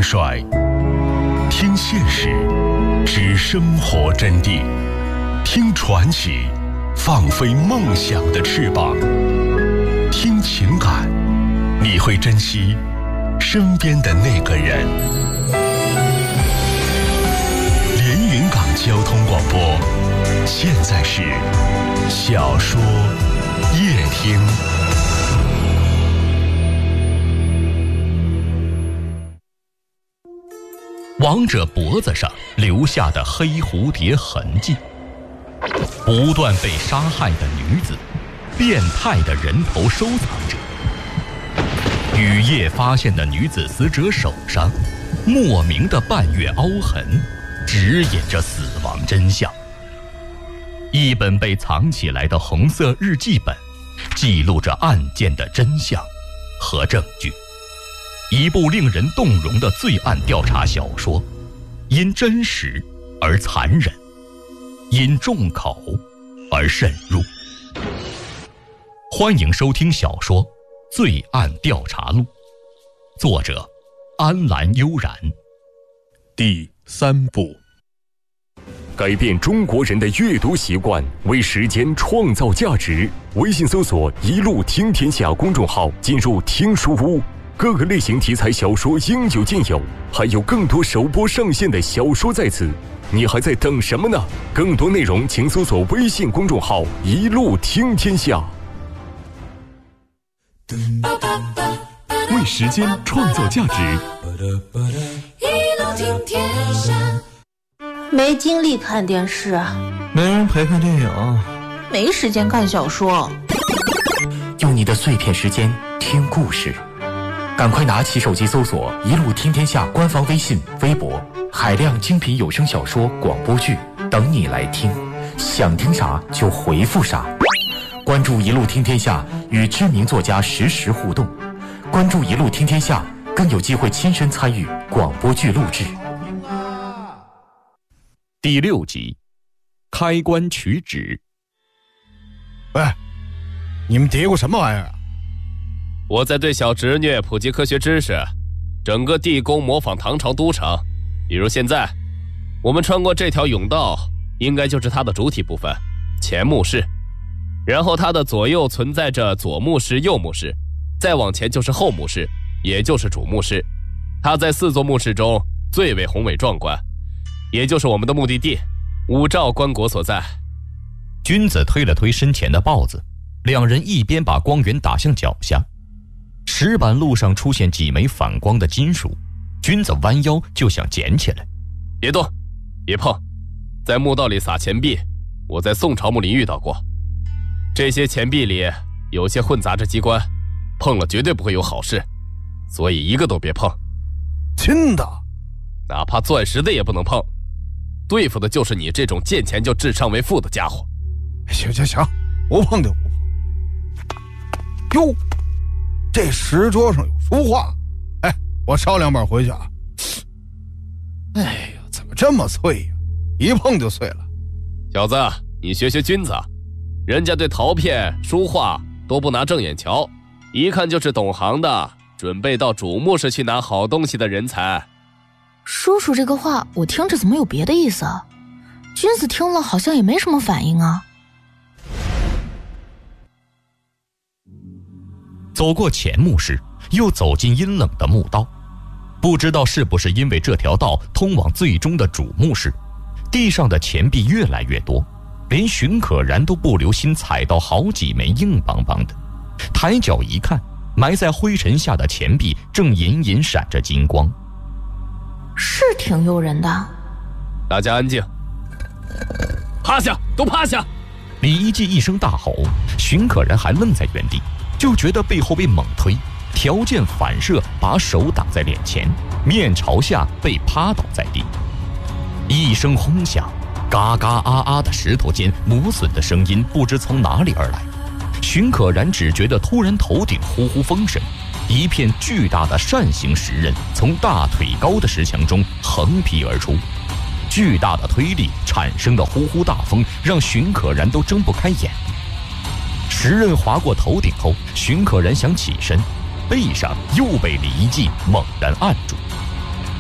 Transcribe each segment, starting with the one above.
率，听现实，知生活真谛；听传奇，放飞梦想的翅膀；听情感，你会珍惜身边的那个人。连云港交通广播，现在是小说夜听。 王者脖子上留下的黑蝴蝶痕迹，不断被杀害的女子，变态的人头收藏者，雨夜发现的女子死者手上莫名的半月凹痕，指引着死亡真相。一本被藏起来的红色日记本，记录着案件的真相和证据。一部令人动容的罪案调查小说，因真实而残忍，因重口而深入。欢迎收听小说《罪案调查录》，作者安澜悠然。 第3部。 改变中国人的阅读习惯，为时间创造价值。微信搜索“一路听天下”公众号，进入听书屋，各个类型题材小说应有尽有，还有更多首播上线的小说在此，你还在等什么呢？更多内容请搜索微信公众号“一路听天下”。 为时间创造价值， 一路听天下。 没精力看电视， 没人陪看电影， 没时间看小说。 用你的碎片时间听故事，赶快拿起手机搜索“一路听天下”官方微信、微博，海量精品有声小说、广播剧等你来听，想听啥就回复啥。关注“一路听天下”，与知名作家实时互动。关注“一路听天下”，更有机会亲身参与广播剧录制。 第6集，开棺取旨。 喂，你们嘀咕什么玩意儿啊？ 我在对小侄女普及科学知识，整个地宫模仿唐朝都城。比如现在，我们穿过这条甬道，应该就是它的主体部分，前墓室。然后它的左右存在着左墓室、右墓室，再往前就是后墓室，也就是主墓室。它在4座墓室中最为宏伟壮观，也就是我们的目的地武曌棺椁所在。 君子推了推身前的豹子，两人一边把光源打向脚下。石板路上出现几枚反光的金属，君子弯腰就想捡起来。 别动，别碰，在墓道里撒钱币，我在宋朝墓里遇到过。这些钱币里有些混杂着机关，碰了绝对不会有好事，所以一个都别碰。 真的？ 哪怕钻石的也不能碰，对付的就是你这种见钱就智商为负的家伙。 行，不碰就不碰。哟，这石桌上有书画，哎，我烧2本回去啊。哎呀，怎么这么脆呀？一碰就碎了。 小子，你学学君子，人家对陶片、书画都不拿正眼瞧，一看就是懂行的，准备到主墓室去拿好东西的人才。 叔叔这个话我听着怎么有别的意思啊？君子听了好像也没什么反应啊。 走过前墓室，又走进阴冷的墓道，不知道是不是因为这条道通往最终的主墓室，地上的钱币越来越多，连荀可然都不留心踩到好几枚硬邦邦的。抬脚一看，埋在灰尘下的钱币正隐隐闪着金光， 是挺诱人的。 大家安静，趴下，都趴下！ 李一记一声大吼，荀可然还愣在原地，就觉得背后被猛推，条件反射把手挡在脸前，面朝下被趴倒在地。一声轰响，嘎嘎啊啊的石头间磨损的声音不知从哪里而来。荀可然只觉得突然头顶呼呼风声，一片巨大的扇形石刃从大腿高的石墙中横劈而出，巨大的推力产生的呼呼大风让荀可然都睁不开眼。石刃划过头顶后，荀可然想起身，背上又被李一记猛然按住。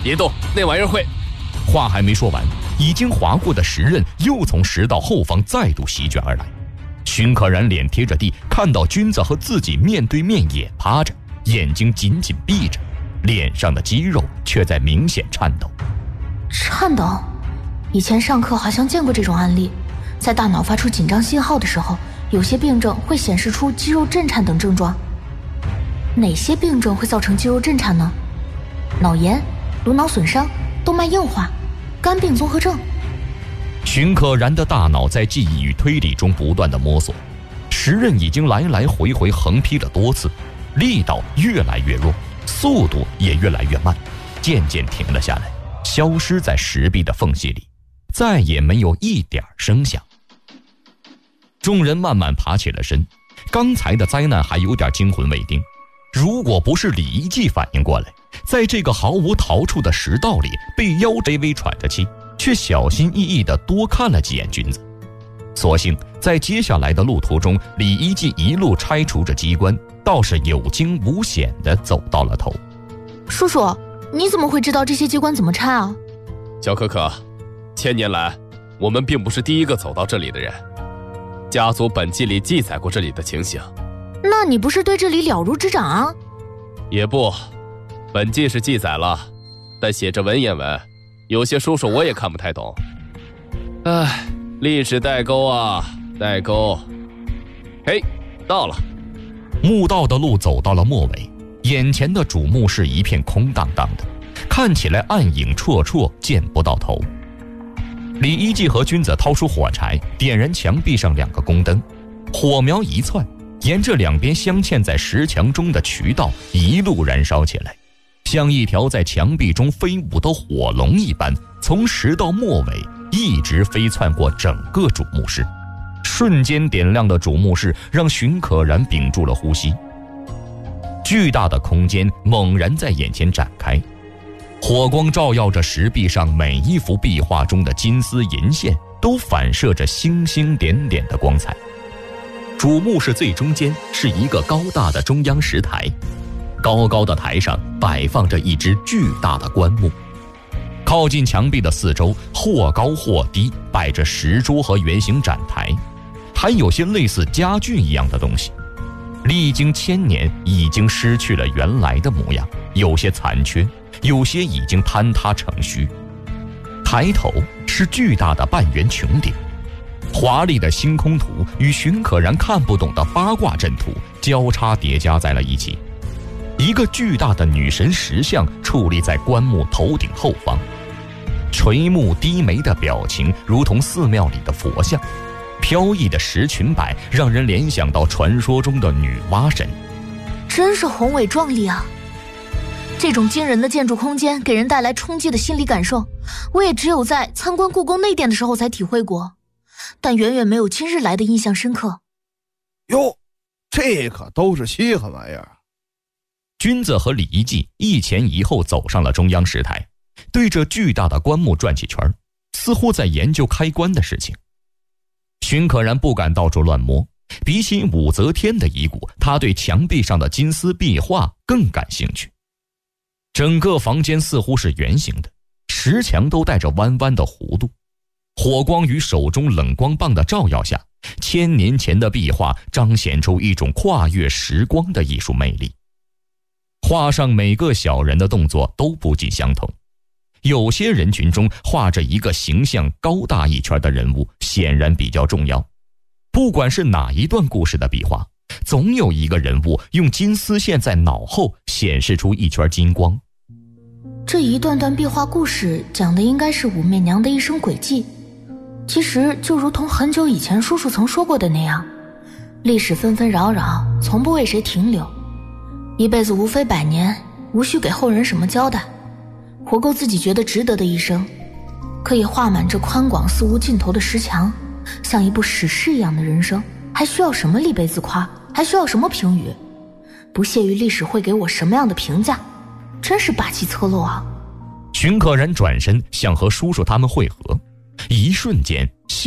别动，那玩意儿会…… 话还没说完，已经划过的石刃又从石道后方再度席卷而来。荀可然脸贴着地，看到君子和自己面对面也趴着，眼睛紧紧闭着，脸上的肌肉却在明显颤抖。 颤抖？以前上课好像见过这种案例，在大脑发出紧张信号的时候，有些病症会显示出肌肉震颤等症状。哪些病症会造成肌肉震颤呢？脑炎、颅脑损伤、动脉硬化、肝病综合症。 荀可然的大脑在记忆与推理中不断的摸索，石刃已经来来回回横劈了多次，力道越来越弱，速度也越来越慢，渐渐停了下来，消失在石壁的缝隙里，再也没有一点声响。众人慢慢爬起了身，刚才的灾难还有点惊魂未定，如果不是李一记反应过来，在这个毫无逃处的石道里被腰微微喘着气，却小心翼翼地多看了几眼君子。所幸在接下来的路途中，李一记一路拆除着机关，倒是有惊无险地走到了头。 叔叔，你怎么会知道这些机关怎么拆啊？ 小可可，1000年来我们并不是第一个走到这里的人，家族本纪里记载过这里的情形。 那你不是对这里了如指掌啊？ 也不，本纪是记载了，但写着文言文，有些叔叔我也看不太懂。唉，历史代沟啊，代沟。嘿，到了。 墓道的路走到了末尾，眼前的主墓是一片空荡荡的，看起来暗影绰绰，见不到头。李一记和君子掏出火柴，点燃墙壁上2个宫灯，火苗一窜，沿着两边镶嵌在石墙中的渠道一路燃烧起来，像一条在墙壁中飞舞的火龙一般，从石道末尾一直飞窜过整个主墓室。瞬间点亮的主墓室让荀可然屏住了呼吸。巨大的空间猛然在眼前展开，火光照耀着石壁上每一幅壁画中的金丝银线，都反射着星星点点的光彩。主墓室最中间是一个高大的中央石台，高高的台上摆放着一只巨大的棺木，靠近墙壁的四周或高或低摆着石桌和圆形展台，还有些类似家具一样的东西，历经1000年已经失去了原来的模样，有些残缺，有些已经坍塌成虚。抬头是巨大的半圆穹顶，华丽的星空图与荀可然看不懂的八卦阵图交叉叠加在了一起。一个巨大的女神石像矗立在棺木头顶后方，垂目低眉的表情如同寺庙里的佛像，飘逸的石裙摆让人联想到传说中的女娲神。 真是宏伟壮丽啊！这种惊人的建筑空间给人带来冲击的心理感受，我也只有在参观故宫内殿的时候才体会过，但远远没有今日来的印象深刻。 哟，这可都是稀罕玩意儿。 君子和李一记一前一后走上了中央石台，对着巨大的棺木转起圈，似乎在研究开棺的事情。荀可然不敢到处乱摸，比起武则天的遗骨，他对墙壁上的金丝壁画更感兴趣。整个房间似乎是圆形的，石墙都带着弯弯的弧度，火光与手中冷光棒的照耀下，1000年前的壁画彰显出一种跨越时光的艺术魅力。画上每个小人的动作都不尽相同，有些人群中画着一个形象高大一圈的人物，显然比较重要。不管是哪一段故事的壁画，总有一个人物用金丝线在脑后显示出一圈金光。 这一段段壁画故事讲的应该是武媚娘的一生轨迹，其实就如同很久以前叔叔曾说过的那样，历史纷纷扰扰，从不为谁停留，一辈子无非100年，无需给后人什么交代，活够自己觉得值得的一生，可以画满这宽广肆无尽头的石墙，像一部史诗一样的人生，还需要什么立碑自夸，还需要什么评语？不屑于历史会给我什么样的评价，真是霸气侧漏啊！ 荀可然转身想和叔叔他们会合，一瞬间